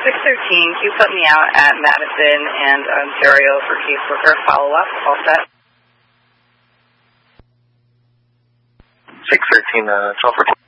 613, can you put me out at Madison and Ontario for caseworker follow-up? All set? 613, 1214.